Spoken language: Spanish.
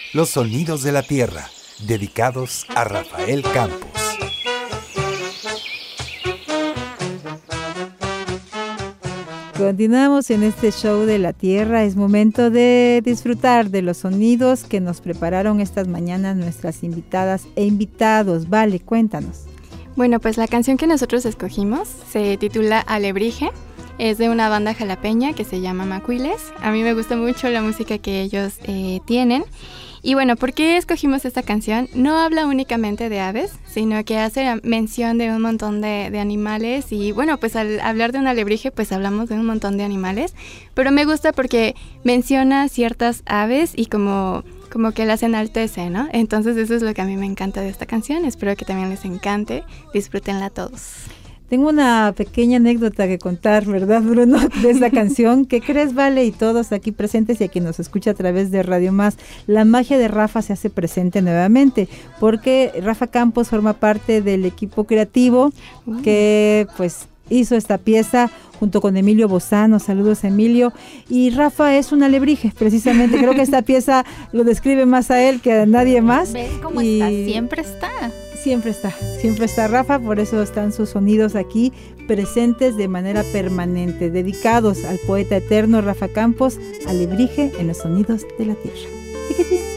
Los sonidos de la tierra, dedicados a Rafael Campos. Continuamos en este show de la tierra. Es momento de disfrutar de los sonidos que nos prepararon estas mañanas nuestras invitadas e invitados. Vale, cuéntanos. Bueno, pues la canción que nosotros escogimos se titula Alebrije. Es de una banda jalapeña que se llama Macuiles. A mí me gusta mucho la música que ellos tienen. Y bueno, ¿por qué escogimos esta canción? No habla únicamente de aves, sino que hace mención de un montón de animales. Y bueno, pues al hablar de un alebrije, pues hablamos de un montón de animales. Pero me gusta porque menciona ciertas aves y como que las enaltece, ¿no? Entonces eso es lo que a mí me encanta de esta canción. Espero que también les encante. Disfrútenla todos. Tengo una pequeña anécdota que contar, ¿verdad, Bruno? De esta canción. ¿Qué crees, Vale? Y todos aquí presentes y a quien nos escucha a través de Radio Más. La magia de Rafa se hace presente nuevamente, porque Rafa Campos forma parte del equipo creativo que pues hizo esta pieza junto con Emilio Bozano. Saludos, Emilio. Y Rafa es un alebrije, precisamente. Creo que esta pieza lo describe más a él que a nadie más. ¿Ves cómo está? Siempre está. Siempre está Rafa, por eso están sus sonidos aquí presentes de manera permanente, dedicados al poeta eterno Rafa Campos, alebrije en los sonidos de la tierra.